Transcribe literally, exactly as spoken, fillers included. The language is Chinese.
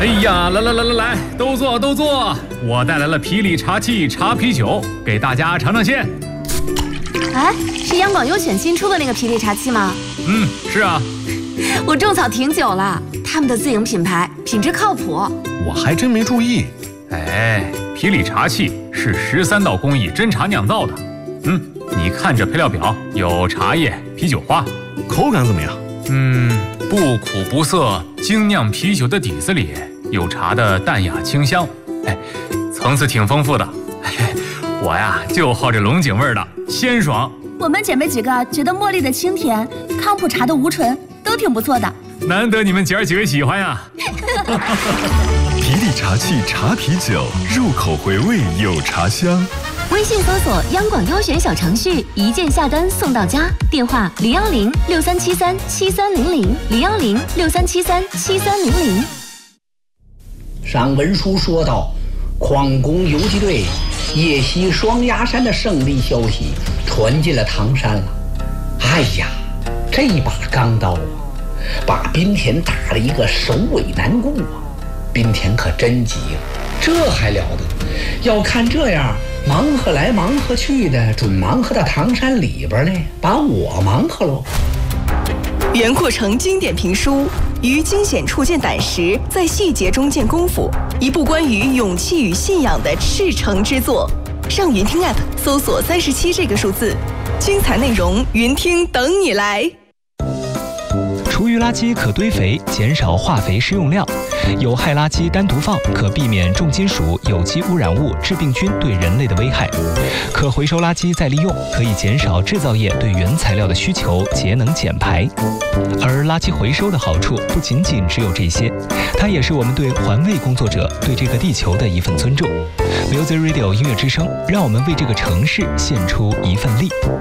哎呀，来来来来来，都坐都坐！我带来了皮里茶气茶啤酒，给大家尝尝鲜。 哎，是央广优选新出的那个皮里茶气吗？ 嗯，是啊。 我种草挺久了，他们的自营品牌，品质靠谱。 我还真没注意。 哎，皮里茶气是十三道工艺真茶酿造的。嗯，你看这配料表，有茶叶、啤酒花， 口感怎么样？ 嗯，不苦不涩，精酿啤酒的底子里有茶的淡雅清香，哎，层次挺丰富的。哎，我呀就好这龙井味的，鲜爽。 我们姐妹几个觉得茉莉的清甜，康普茶的无醇都挺不错的。 难得你们姐儿几位喜欢呀！ 皮里茶气茶啤酒，入口回味有茶香。 微信搜索央广优选小程序，一键下单送到家。电话零幺零六三七三七三零零零幺零六三七三七三零零。 上文书说到，匡工游击队夜袭双鸭山的胜利消息传进了唐山了。哎呀，这把钢刀啊，把滨田打了一个首尾难顾啊！滨田可真急了，这还了得？要看这样，忙活来忙活去的，准忙活到唐山里边呢，把我忙活喽。 袁阔成经典评书，于惊险处见胆识，在细节中见功夫，一部关于勇气与信仰的赤诚之作。上云听 App 搜索三十七这个数字，精彩内容云听等你来。 厨余垃圾可堆肥，减少化肥施用量。有害垃圾单独放，可避免重金属、有机污染物、致病菌对人类的危害。可回收垃圾再利用，可以减少制造业对原材料的需求，节能减排。而垃圾回收的好处不仅仅只有这些，它也是我们对环卫工作者、对这个地球的一份尊重。Music Radio 音乐之声，让我们为这个城市献出一份力。